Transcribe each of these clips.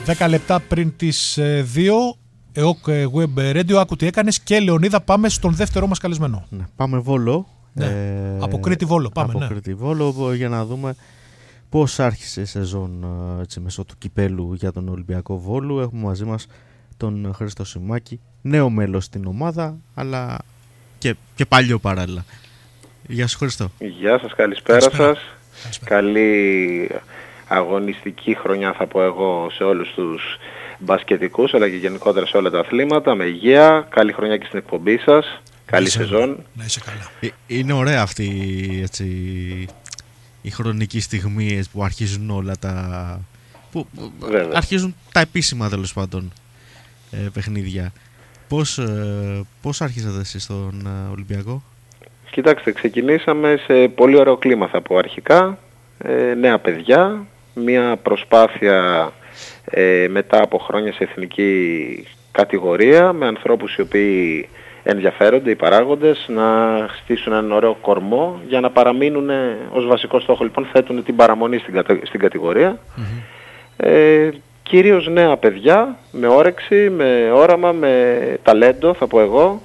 10 λεπτά πριν τις 2, ΕΟΚ Web Radio, άκου τι έκανες. Και Λεωνίδα, πάμε στον δεύτερό μας καλεσμένο. Ναι, πάμε Βόλο. Ναι. Από Κρήτη Βόλο, πάμε. Από Κρήτη Βόλο, για να δούμε πώς άρχισε η σεζόν έτσι, μέσω του κυπέλου για τον Ολυμπιακό Βόλου. Έχουμε μαζί μας τον Χρήστο Σιμάκη, νέο μέλος στην ομάδα, αλλά και παλιό παράλληλα. Γεια σου Χρήστο. Γεια σας, καλησπέρα σας. Καλή αγωνιστική χρονιά θα πω εγώ σε όλους τους μπασκετικούς, αλλά και γενικότερα σε όλα τα αθλήματα. Με υγεία, καλή χρονιά και στην εκπομπή σας. Καλή σεζόν. Να είσαι καλά. Είναι ωραία αυτή έτσι, η χρονική στιγμή που αρχίζουν όλα τα... που αρχίζουν τα επίσημα τέλος πάντων παιχνίδια. Πώς άρχισατε εσείς στον Ολυμπιακό? Κοιτάξτε, ξεκινήσαμε σε πολύ ωραίο κλίμα θα πω αρχικά. Νέα παιδιά, μια προσπάθεια μετά από χρόνια σε εθνική κατηγορία με ανθρώπους οι οποίοι ενδιαφέρονται, οι παράγοντες, να χτίσουν έναν ωραίο κορμό για να παραμείνουν ως βασικό στόχο. Λοιπόν, θέτουν την παραμονή στην κατηγορία. Κυρίως νέα παιδιά, με όρεξη, με όραμα, με ταλέντο θα πω εγώ.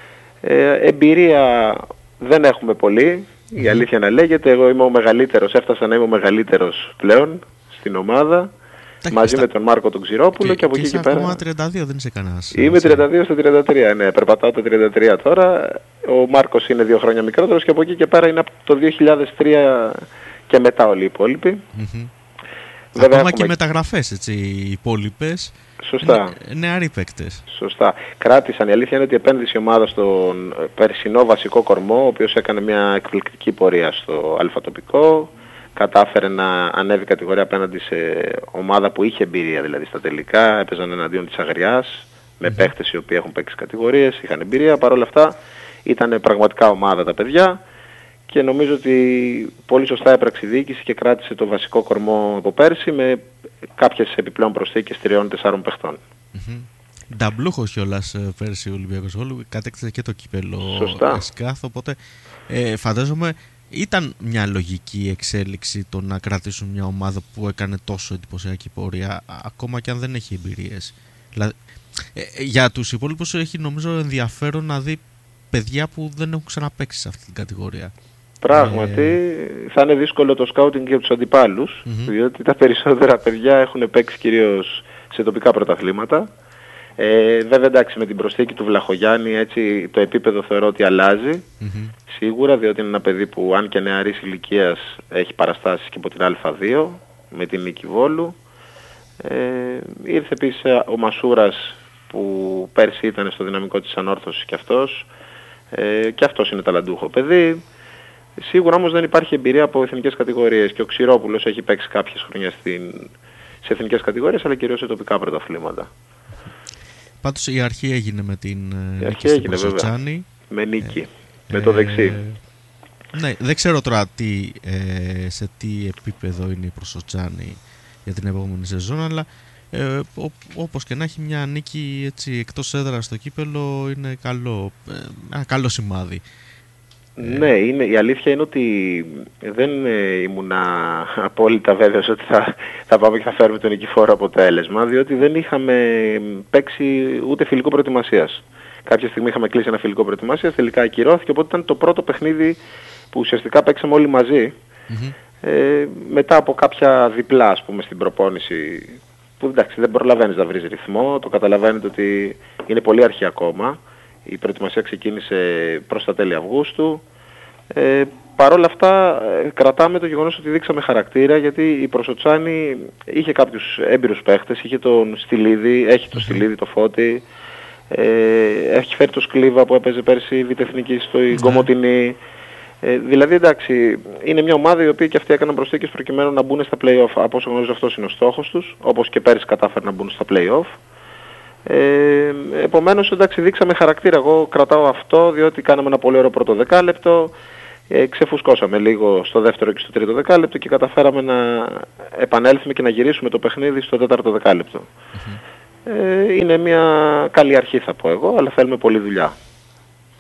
Εμπειρία δεν έχουμε πολύ, η αλήθεια να λέγεται. Εγώ είμαι ο μεγαλύτερος, έφτασα να είμαι ο μεγαλύτερος πλέον στην ομάδα. Μαζί με τον Μάρκο τον Ξηρόπουλο και από εκεί και πέρα. Ακόμα 32 δεν είσαι κανένας. Είμαι 32 στα 33, ναι, περπατάω τα 33 τώρα. Ο Μάρκος είναι 2 χρόνια μικρότερος και από εκεί και πέρα είναι από το 2003 και μετά όλοι οι υπόλοιποι. Βέβαια, ακόμα και μεταγραφές έτσι, οι υπόλοιπες. Σωστά. Νεαροί παίκτες. Σωστά. Κράτησαν. Η αλήθεια είναι ότι επένδυσε η ομάδα στον περσινό βασικό κορμό, ο οποίος έκανε μια εκπληκτική πορεία στο αλφατοπικό. Κατάφερε να ανέβει κατηγορία απέναντι σε ομάδα που είχε εμπειρία, δηλαδή στα τελικά. Έπαιζαν εναντίον της Αγριάς, με παίχτες οι οποίοι έχουν παίξει κατηγορίες, είχαν εμπειρία. Παρ' όλα αυτά ήταν πραγματικά ομάδα τα παιδιά και νομίζω ότι πολύ σωστά έπραξε η διοίκηση και κράτησε το βασικό κορμό από πέρσι με κάποιες επιπλέον προσθήκες 3-4 παιχτών. Νταμπλούχος κιόλας πέρσι ο Ολυμπιακός Βόλου, κατέκτησε και το κύπελο ΕΣΚΑΘ, οπότε φαντάζομαι ήταν μια λογική εξέλιξη το να κρατήσουν μια ομάδα που έκανε τόσο εντυπωσιακή πορεία, ακόμα και αν δεν έχει εμπειρίες. Δηλαδή, για τους υπόλοιπους έχει νομίζω ενδιαφέρον να δει παιδιά που δεν έχουν ξαναπαίξει σε αυτή την κατηγορία. Πράγματι, θα είναι δύσκολο το σκάουτινγκ για τους αντιπάλους, διότι τα περισσότερα παιδιά έχουν παίξει κυρίως σε τοπικά πρωταθλήματα. Βέβαια εντάξει, με την προσθήκη του Βλαχογιάννη έτσι το επίπεδο θεωρώ ότι αλλάζει σίγουρα, διότι είναι ένα παιδί που αν και νεαρής ηλικίας έχει παραστάσεις και από την Α2 με την Νίκη Βόλου. Ήρθε επίσης ο Μασούρας που πέρσι ήταν στο δυναμικό της ανόρθωσης και αυτός είναι ταλαντούχο παιδί. Σίγουρα όμως δεν υπάρχει εμπειρία από εθνικές κατηγορίες και ο Ξηρόπουλος έχει παίξει κάποιες χρονιές σε εθνικές κατηγορίες αλλά κυρίως σε τοπικά πρωταθλήματα. Πάντως η αρχή έγινε με την νίκη στην Προσοτσάνη. Με νίκη, με το δεξί. Ναι, δεν ξέρω τώρα σε τι επίπεδο είναι η Προσοτσάνη για την επόμενη σεζόν, αλλά όπως και να έχει μια νίκη έτσι, εκτός έδρας στο κύπελο είναι ένα καλό σημάδι. Ναι, η αλήθεια είναι ότι δεν ήμουνα απόλυτα βέβαιος ότι θα πάμε και θα φέρουμε το νικηφόρο αποτέλεσμα, διότι δεν είχαμε παίξει ούτε φιλικό προετοιμασίας. Κάποια στιγμή είχαμε κλείσει ένα φιλικό προετοιμασίας, τελικά ακυρώθηκε, οπότε ήταν το πρώτο παιχνίδι που ουσιαστικά παίξαμε όλοι μαζί. Μετά από κάποια διπλά, ας πούμε, στην προπόνηση, που εντάξει δεν προλαβαίνεις να βρεις ρυθμό, το καταλαβαίνετε ότι είναι πολύ αρχή ακόμα. Η προετοιμασία ξεκίνησε προς τα τέλη Αυγούστου. Παρ' όλα αυτά κρατάμε το γεγονός ότι δείξαμε χαρακτήρα, γιατί η Προσοτσάνη είχε κάποιους έμπειρους παίχτες, είχε τον Στυλίδη, έχει τον Στυλίδη, το Φώτη, έχει φέρει το Σκλίβα που έπαιζε πέρσι β' στο Κομωτινή. Δηλαδή εντάξει, είναι μια ομάδα η οποία και αυτοί έκαναν προσθήκες προκειμένου να μπουν στα play-off. Από όσο γνωρίζω αυτός είναι ο στόχος τους, όπως και πέρσι κατάφεραν να μπουν στα play-off. Επομένως εντάξει, δείξαμε χαρακτήρα. Εγώ κρατάω αυτό διότι κάναμε ένα πολύ ωραίο πρώτο δεκάλεπτο, ξεφουσκώσαμε λίγο στο δεύτερο και στο τρίτο δεκάλεπτο και καταφέραμε να επανέλθουμε και να γυρίσουμε το παιχνίδι στο τέταρτο δεκάλεπτο. Είναι μια καλή αρχή θα πω εγώ, αλλά θέλουμε πολλή δουλειά.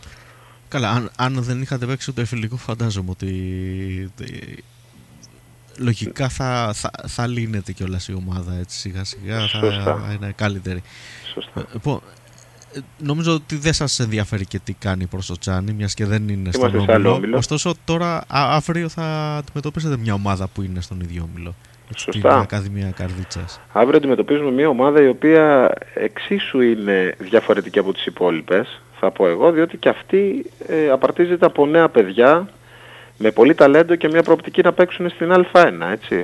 Καλά, αν δεν είχατε παίξει το φιλικό, φαντάζομαι ότι λογικά θα λύνεται κιόλας η ομάδα, έτσι, σιγά σιγά θα είναι καλύτερη. Λοιπόν, νομίζω ότι δεν σας ενδιαφέρει και τι κάνει προς το Τσάνι, μιας και δεν είναι στον όμιλο. Ωστόσο τώρα αύριο θα αντιμετωπίσετε μια ομάδα που είναι στον ίδιο όμιλο. Σωστά. Την Ακαδημία Καρδίτσας. Αύριο αντιμετωπίζουμε μια ομάδα η οποία εξίσου είναι διαφορετική από τις υπόλοιπες, θα πω εγώ, διότι και αυτή απαρτίζεται από νέα παιδιά με πολύ ταλέντο και μια προοπτική να παίξουν στην Α1, έτσι.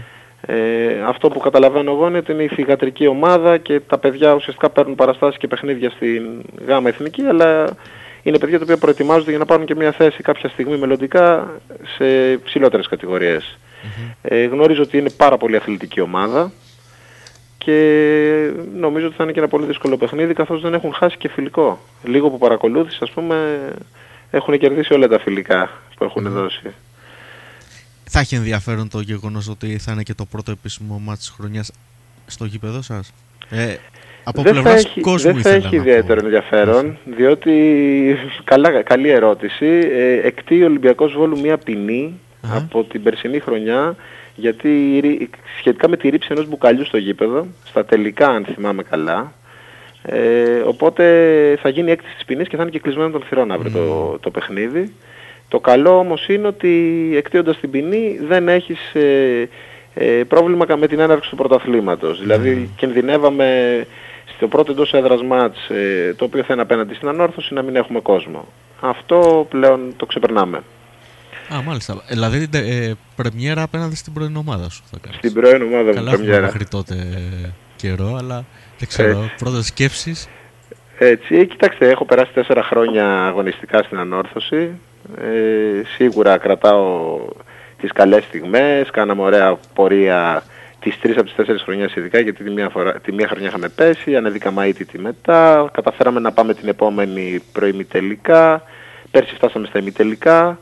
Αυτό που καταλαβαίνω εγώ είναι ότι είναι η θυγατρική ομάδα και τα παιδιά ουσιαστικά παίρνουν παραστάσεις και παιχνίδια στην ΓΑΜΑ Εθνική, αλλά είναι παιδιά τα οποία προετοιμάζονται για να πάρουν και μια θέση κάποια στιγμή μελλοντικά σε ψηλότερες κατηγορίες. Γνωρίζω ότι είναι πάρα πολύ αθλητική ομάδα και νομίζω ότι θα είναι και ένα πολύ δύσκολο παιχνίδι, καθώς δεν έχουν χάσει και φιλικό. Λίγο που παρακολούθησα, ας πούμε, έχουν κερδίσει όλα τα φιλικά που έχουν δώσει. Θα έχει ενδιαφέρον το γεγονός ότι θα είναι και το πρώτο επίσημο μάτς της χρονιάς στο γήπεδο σας? Από πλευράς κόσμου δεν θα έχει ιδιαίτερο ενδιαφέρον, διότι, καλή ερώτηση, εκτεί ο Ολυμπιακός Βόλου μια ποινή από την περσινή χρονιά, γιατί σχετικά με τη ρήψη ενός μπουκαλιού στο γήπεδο, στα τελικά αν θυμάμαι καλά, οπότε θα γίνει έκτηση της ποινής και θα είναι και κλεισμένο των θυρών αύριο το παιχνίδι. Το καλό όμως είναι ότι εκτείοντας την ποινή δεν έχεις πρόβλημα με την έναρξη του πρωταθλήματος. Δηλαδή κινδυνεύαμε στο πρώτο εντός έδρας μάτς, το οποίο θα είναι απέναντι στην Ανόρθωση, να μην έχουμε κόσμο. Αυτό πλέον το ξεπερνάμε. Μάλιστα. Δηλαδή πρεμιέρα απέναντι στην πρώην ομάδα σου θα κάνεις? Στην πρώην ομάδα μου πρεμιέρα. Καλά, μέχρι τότε καιρό, αλλά δεν ξέρω, πρώτες σκέψεις. Έτσι, κοιτάξτε, έχω περάσει 4 χρόνια αγωνιστικά στην Ανόρθωση. Σίγουρα κρατάω τις καλές στιγμές, κάναμε ωραία πορεία τις 3 από τις 4 χρονιές ειδικά, γιατί τη μία χρονιά είχαμε πέσει, ανέβηκαμε αίτητη μετά, καταφέραμε να πάμε την επόμενη προημιτελικά, πέρσι φτάσαμε στα ημιτελικά.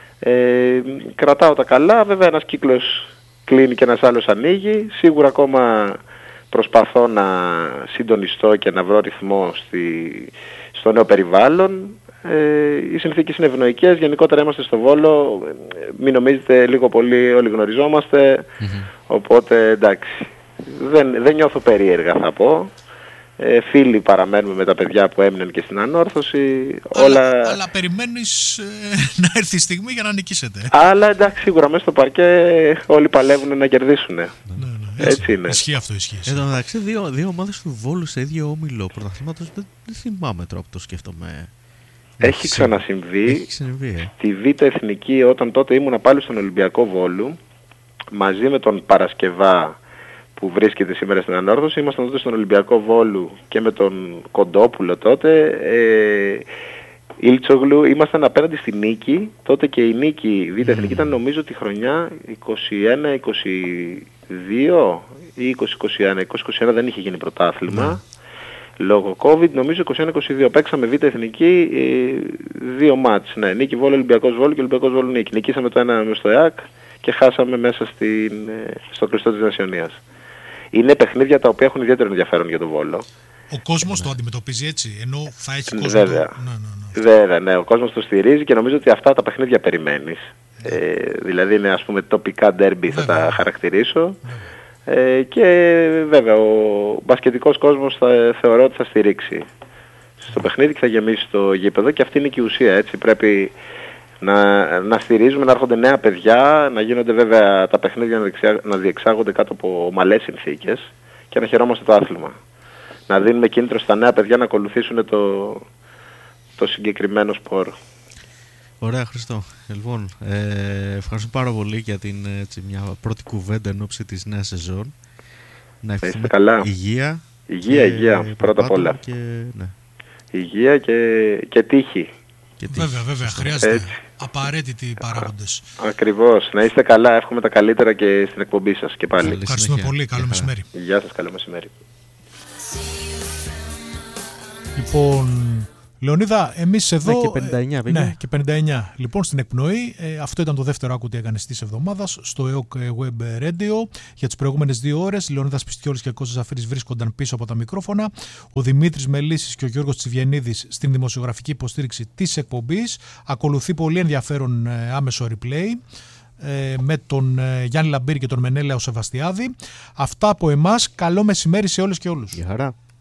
Κρατάω τα καλά, βέβαια ένας κύκλος κλείνει και ένας άλλος ανοίγει. Σίγουρα ακόμα προσπαθώ να συντονιστώ και να βρω ρυθμό στο νέο περιβάλλον. Οι συνθήκες είναι ευνοϊκές, γενικότερα είμαστε στο Βόλο, μην νομίζετε, λίγο πολύ όλοι γνωριζόμαστε, οπότε εντάξει, δεν νιώθω περίεργα θα πω. Φίλοι παραμένουμε με τα παιδιά που έμειναν και στην Ανόρθωση. Αλλά περιμένεις να έρθει η στιγμή για να νικήσετε. Αλλά εντάξει, σίγουρα μέσα στο παρκέ όλοι παλεύουν να κερδίσουν. Έτσι είναι. Ισχύει αυτό, ισχύει. Εν τω μεταξύ, δύο ομάδες του Βόλου σε ίδιο όμιλο πρωταθλήματος, δεν θυμάμαι τώρα που το σκέφτομαι. Έχει ξανασυμβεί. Στη Β' Εθνική, όταν τότε ήμουνα πάλι στον Ολυμπιακό Βόλου, μαζί με τον Παρασκευά που βρίσκεται σήμερα στην Ανόρθωση, ήμασταν τότε στον Ολυμπιακό Βόλου και με τον Κοντόπουλο τότε, Ήλτσογλου, ήμασταν απέναντι στη Νίκη, τότε και η Νίκη Β' Εθνική ήταν νομίζω τη χρονιά 21-22 ή 20-21, 20-21 δεν είχε γίνει πρωτάθλημα. Λόγω COVID, νομίζω 21-22 παίξαμε Β' Εθνική 2 μάτς. Ναι, Νίκη Βόλου, Ολυμπιακός Βόλου και Ολυμπιακός Βόλου Νίκη. Νικήσαμε το ένα μες στο ΕΑΚ και χάσαμε μέσα στο κλειστό της Νασιονίας. Είναι παιχνίδια τα οποία έχουν ιδιαίτερο ενδιαφέρον για τον Βόλο. Ο κόσμος το αντιμετωπίζει έτσι, ενώ θα έχει κόσμο. Βέβαια. Βέβαια, ναι, ο κόσμος το στηρίζει και νομίζω ότι αυτά τα παιχνίδια περιμένεις. Δηλαδή είναι, ας πούμε, τοπικά ντέρμπι, θα τα χαρακτηρίσω. Και βέβαια ο μπασκετικός κόσμος θεωρώ ότι θα στηρίξει στο παιχνίδι και θα γεμίσει το γήπεδο, και αυτή είναι και η ουσία, έτσι. Πρέπει να στηρίζουμε, να έρχονται νέα παιδιά, να γίνονται βέβαια τα παιχνίδια να διεξάγονται κάτω από ομαλές συνθήκες και να χαιρόμαστε το άθλημα. Να δίνουμε κίνητρο στα νέα παιδιά να ακολουθήσουν το συγκεκριμένο σπόρο. Ωραία, Χριστό. Λοιπόν, ευχαριστώ πάρα πολύ για μια πρώτη κουβέντα εν ώψη της νέας σεζόν. Να ευχηθούμε καλά. Υγεία. Υγεία, πρώτα απ' όλα. Υγεία και τύχη. Βέβαια, χρειάζεται. Απαραίτητοι παράγοντες. Ακριβώς. Να είστε καλά, εύχομαι τα καλύτερα και στην εκπομπή σας και πάλι. Ευχαριστούμε πολύ, καλό μεσημέρι. Γεια σας, καλό μεσημέρι. Λοιπόν, Λεωνίδα, εμείς εδώ. Ναι, και 59, ναι, και 59. Λοιπόν, στην εκπνοή, αυτό ήταν το δεύτερο άκου τι έκανε της εβδομάδας στο EOK Web Radio. Για τις προηγούμενες 2 ώρες, Λεωνίδας Πιστιόλης και Κώστας Ζαφύρης βρίσκονταν πίσω από τα μικρόφωνα. Ο Δημήτρης Μελίσης και ο Γιώργος Τσιβιανίδης στην δημοσιογραφική υποστήριξη της εκπομπής. Ακολουθεί πολύ ενδιαφέρον άμεσο replay με τον Γιάννη Λαμπύρη και τον Μενέλαο Σεβαστιάδη. Αυτά από εμάς. Καλό μεσημέρι σε όλες και όλους. Γεια χαρά.